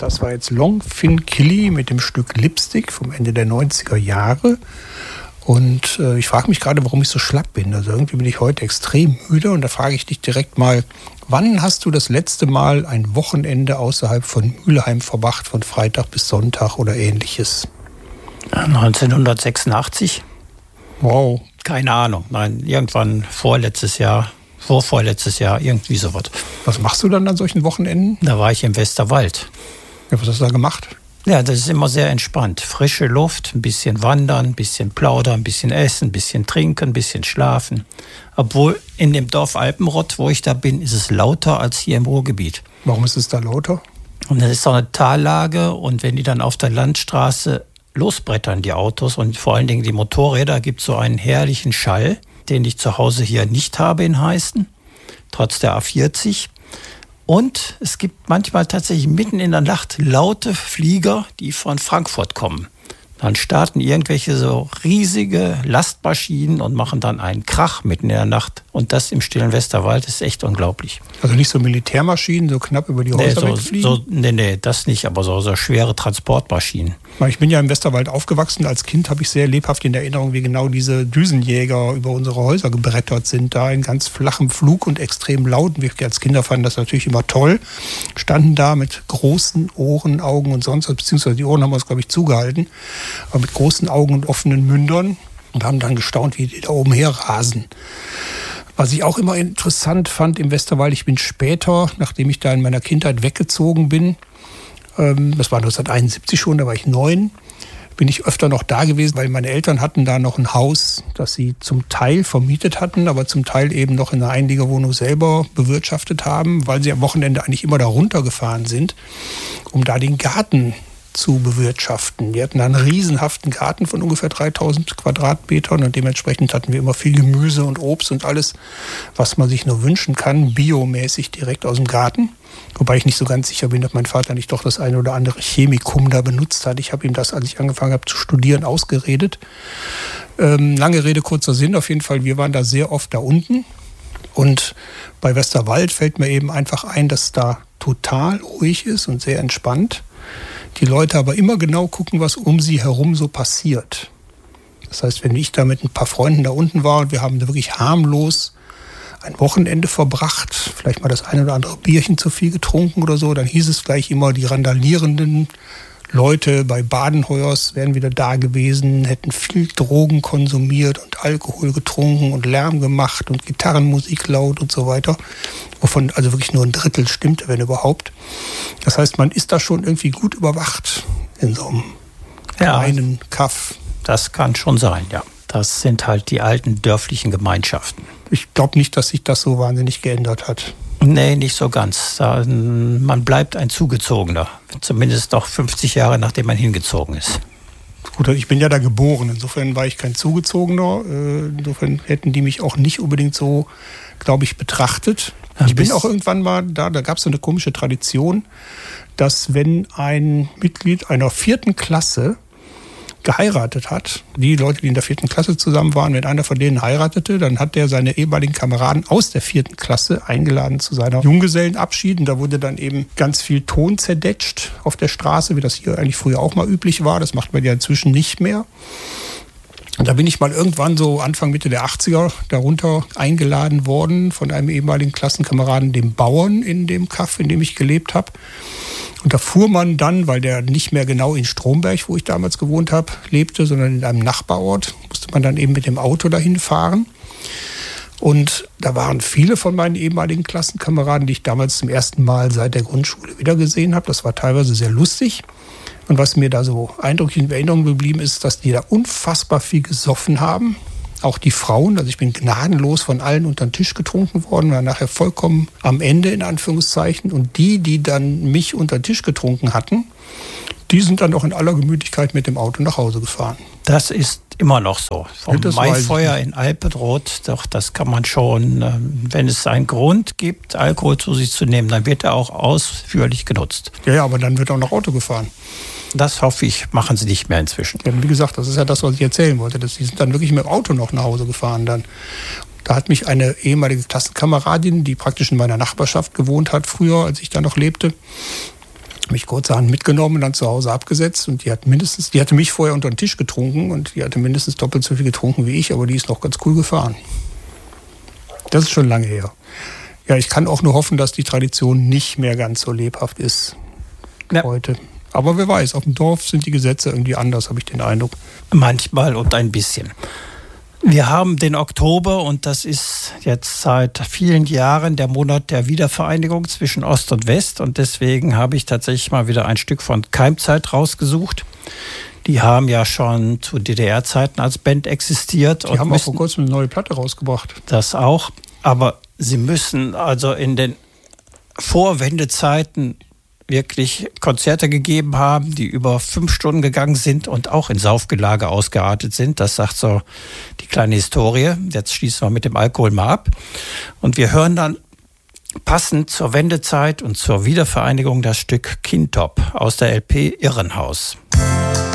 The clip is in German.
Das war jetzt Long Fin Killy mit dem Stück Lipstick vom Ende der 90er Jahre. Und ich frage mich gerade, warum ich so schlapp bin. Also irgendwie bin ich heute extrem müde und da frage ich dich direkt mal, wann hast du das letzte Mal ein Wochenende außerhalb von Mülheim verbracht, von Freitag bis Sonntag oder ähnliches? 1986. Wow. Keine Ahnung. Nein, irgendwann vorvorletztes Jahr, irgendwie sowas. Was machst du dann an solchen Wochenenden? Da war ich im Westerwald. Ja, was hast du da gemacht? Ja, das ist immer sehr entspannt. Frische Luft, ein bisschen wandern, ein bisschen plaudern, ein bisschen essen, ein bisschen trinken, ein bisschen schlafen. Obwohl in dem Dorf Alpenrott, wo ich da bin, ist es lauter als hier im Ruhrgebiet. Warum ist es da lauter? Und das ist so eine Tallage und wenn die dann auf der Landstraße losbrettern, die Autos und vor allen Dingen die Motorräder, gibt es so einen herrlichen Schall, den ich zu Hause hier nicht habe in Heißen, trotz der A40. Und es gibt manchmal tatsächlich mitten in der Nacht laute Flieger, die von Frankfurt kommen. Dann starten irgendwelche so riesige Lastmaschinen und machen dann einen Krach mitten in der Nacht. Und das im stillen Westerwald ist echt unglaublich. Also nicht so Militärmaschinen, so knapp über die Häuser wegfliegen? Nee, das nicht, aber so schwere Transportmaschinen. Ich bin ja im Westerwald aufgewachsen. Als Kind habe ich sehr lebhaft in Erinnerung, wie genau diese Düsenjäger über unsere Häuser gebrettert sind. Da in ganz flachem Flug und extrem laut. Wir als Kinder fanden das natürlich immer toll. Standen da mit großen Ohren, Augen und sonst was, beziehungsweise die Ohren haben wir uns, glaube ich, zugehalten. Aber mit großen Augen und offenen Mündern und haben dann gestaunt, wie die da oben herrasen. Was ich auch immer interessant fand im Westerwald, ich bin später, nachdem ich da in meiner Kindheit weggezogen bin, das war 1971 schon, da war ich 9, bin ich öfter noch da gewesen, weil meine Eltern hatten da noch ein Haus, das sie zum Teil vermietet hatten, aber zum Teil eben noch in einer Einliegerwohnung selber bewirtschaftet haben, weil sie am Wochenende eigentlich immer da runtergefahren sind, um da den Garten zu bewirtschaften. Die hatten da einen riesenhaften Garten von ungefähr 3000 Quadratmetern und dementsprechend hatten wir immer viel Gemüse und Obst und alles, was man sich nur wünschen kann, biomäßig direkt aus dem Garten. Wobei ich nicht so ganz sicher bin, ob mein Vater nicht doch das eine oder andere Chemikum da benutzt hat. Ich habe ihm das, als ich angefangen habe zu studieren, ausgeredet. Lange Rede, kurzer Sinn. Auf jeden Fall, wir waren da sehr oft da unten. Und bei Westerwald fällt mir eben einfach ein, dass da total ruhig ist und sehr entspannt. Die Leute aber immer genau gucken, was um sie herum so passiert. Das heißt, wenn ich da mit ein paar Freunden da unten war und wir haben da wirklich harmlos ein Wochenende verbracht, vielleicht mal das eine oder andere Bierchen zu viel getrunken oder so, dann hieß es gleich immer, die randalierenden Leute bei Badenheuers wären wieder da gewesen, hätten viel Drogen konsumiert und Alkohol getrunken und Lärm gemacht und Gitarrenmusik laut und so weiter, wovon also wirklich nur ein Drittel stimmte, wenn überhaupt. Das heißt, man ist da schon irgendwie gut überwacht in so einem kleinen Kaff. Das kann schon sein, ja. Das sind halt die alten dörflichen Gemeinschaften. Ich glaube nicht, dass sich das so wahnsinnig geändert hat. Nee, nicht so ganz. Man bleibt ein Zugezogener. Zumindest noch 50 Jahre, nachdem man hingezogen ist. Gut, ich bin ja da geboren. Insofern war ich kein Zugezogener. Insofern hätten die mich auch nicht unbedingt so, glaube ich, betrachtet. Ich bin auch irgendwann mal da gab es so eine komische Tradition, dass wenn ein Mitglied einer 4. Klasse geheiratet hat, die Leute, die in der 4. Klasse zusammen waren, wenn einer von denen heiratete, dann hat der seine ehemaligen Kameraden aus der 4. Klasse eingeladen zu seiner Junggesellenabschied. Und da wurde dann eben ganz viel Ton zerdetscht auf der Straße, wie das hier eigentlich früher auch mal üblich war. Das macht man ja inzwischen nicht mehr. Und da bin ich mal irgendwann so Anfang, Mitte der 80er darunter eingeladen worden von einem ehemaligen Klassenkameraden, dem Bauern in dem Kaff, in dem ich gelebt habe. Und da fuhr man dann, weil der nicht mehr genau in Stromberg, wo ich damals gewohnt habe, lebte, sondern in einem Nachbarort, musste man dann eben mit dem Auto dahin fahren. Und da waren viele von meinen ehemaligen Klassenkameraden, die ich damals zum ersten Mal seit der Grundschule wiedergesehen habe. Das war teilweise sehr lustig. Und was mir da so eindrücklich in Erinnerung geblieben ist, dass die da unfassbar viel gesoffen haben. Auch die Frauen, also ich bin gnadenlos von allen unter den Tisch getrunken worden, war nachher vollkommen am Ende in Anführungszeichen. Und die dann mich unter den Tisch getrunken hatten, die sind dann auch in aller Gemütlichkeit mit dem Auto nach Hause gefahren. Das ist immer noch so. Vom Maifeuer in Alpenrot, doch das kann man schon, wenn es einen Grund gibt, Alkohol zu sich zu nehmen, dann wird er auch ausführlich genutzt. Ja, aber dann wird auch noch Auto gefahren. Das hoffe ich, machen sie nicht mehr inzwischen. Ja, wie gesagt, das ist ja das, was ich erzählen wollte. Die sind dann wirklich mit dem Auto noch nach Hause gefahren dann. Da hat mich eine ehemalige Klassenkameradin, die praktisch in meiner Nachbarschaft gewohnt hat früher, als ich da noch lebte, Mich kurzerhand mitgenommen und dann zu Hause abgesetzt. Und die hatte mich vorher unter den Tisch getrunken und die hatte mindestens doppelt so viel getrunken wie ich, aber die ist noch ganz cool gefahren. Das ist schon lange her. Ja, ich kann auch nur hoffen, dass die Tradition nicht mehr ganz so lebhaft ist heute. Aber wer weiß, auf dem Dorf sind die Gesetze irgendwie anders, habe ich den Eindruck. Manchmal und ein bisschen. Wir haben den Oktober und das ist jetzt seit vielen Jahren der Monat der Wiedervereinigung zwischen Ost und West. Und deswegen habe ich tatsächlich mal wieder ein Stück von Keimzeit rausgesucht. Die haben ja schon zu DDR-Zeiten als Band existiert. Die haben auch vor kurzem eine neue Platte rausgebracht. Das auch. Aber sie müssen also in den Vorwendezeiten wirklich Konzerte gegeben haben, die über 5 Stunden gegangen sind und auch in Saufgelage ausgeartet sind. Das sagt so die kleine Historie. Jetzt schließen wir mit dem Alkohol mal ab. Und wir hören dann passend zur Wendezeit und zur Wiedervereinigung das Stück Kintop aus der LP Irrenhaus.